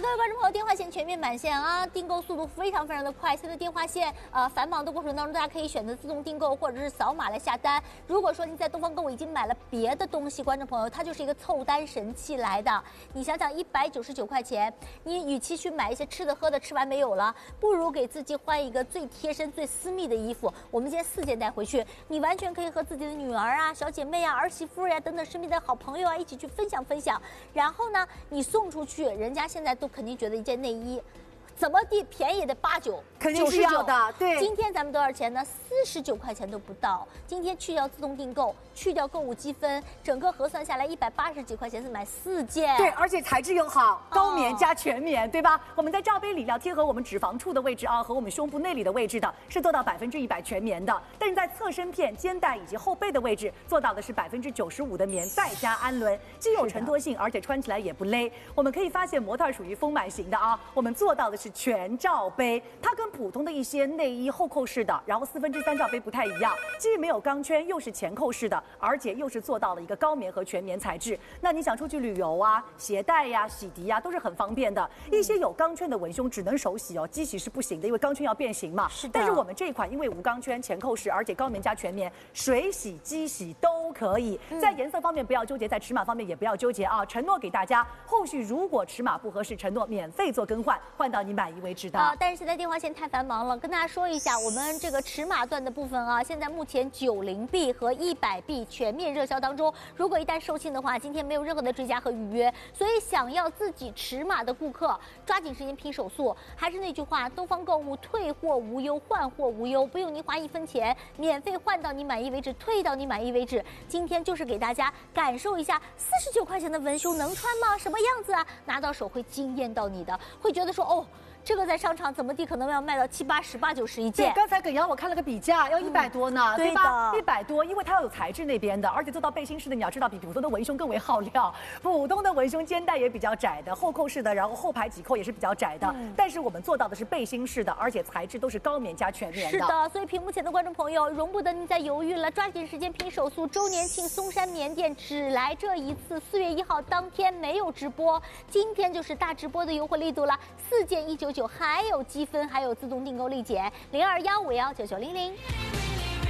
各位观众朋友，电话线全面满线啊，订购速度非常的快。现在电话线繁忙的过程当中，大家可以选择自动订购或者是扫码来下单。如果说您在东方购物已经买了别的东西，观众朋友，它就是一个凑单神器来的。你想想，199块钱，你与其去买一些吃的喝的，吃完没有了，不如给自己换一个最贴身、最私密的衣服。我们今天4件带回去，你完全可以和自己的女儿啊、小姐妹啊、儿媳妇呀等等身边的好朋友啊一起去分享。然后呢，你送出去，人家现在都肯定觉得一件内衣怎么地便宜也得89， 肯定是要的。对， 今天咱们多少钱呢？49块钱都不到。今天去掉自动订购，去掉购物积分，整个核算下来180几块钱是买4件。 对，而且材质又好，高棉加全棉，对吧？我们在罩杯里要贴合我们脂肪处的位置啊，和我们胸部内里的位置的，是做到100%全棉的。但是在侧身片、肩带以及后背的位置，做到的是95%的棉，再加氨纶，既有承托性，而且穿起来也不勒。我们可以发现模特属于丰满型的啊，我们做到的是全罩杯，它跟普通的一些内衣后扣式的，然后3/4罩杯不太一样，既没有钢圈，又是前扣式的，而且又是做到了一个高棉和全棉材质。那你想出去旅游啊、携带呀、洗涤呀，都是很方便的。一些有钢圈的文胸只能手洗哦，机洗是不行的，因为钢圈要变形嘛。 是的。 但是我们这一款因为无钢圈、前扣式，而且高棉加全棉，水洗、机洗都可以。在颜色方面不要纠结，在尺码方面也不要纠结啊。承诺给大家，后续如果尺码不合适，承诺免费做更换，换到你满意为止的。 但是现在电话线太繁忙了，跟大家说一下，我们这个尺码段的部分啊，现在目前90B 和100B 全面热销当中。如果一旦售罄的话，今天没有任何的追加和预约，所以想要自己尺码的顾客，抓紧时间拼手速。还是那句话，东方购物退货无忧，换货无忧，不用您花1分钱，免费换到你满意为止，退到你满意为止。今天就是给大家感受一下49块钱的文胸能穿吗？什么样子啊？拿到手会惊艳到你的，会觉得说哦。这个在商场怎么地可能要卖到70、80、89一件。 对，刚才耿阳我看了个比价，要100多呢，对吧？100多，因为它要有材质那边的，而且做到背心式的，你要知道比普通的文胸更为耗料。普通的文胸肩带也比较窄的，后扣式的，然后后排几扣也是比较窄的。但是我们做到的是背心式的，而且材质都是高棉加全棉的。 是的，所以屏幕前的观众朋友，容不得您再犹豫了，抓紧时间拼手速！周年庆松山棉店只来这一次，4月1号当天没有直播，今天就是大直播的优惠力度了，4件199，还有积分，还有自动订购立减，0215199900。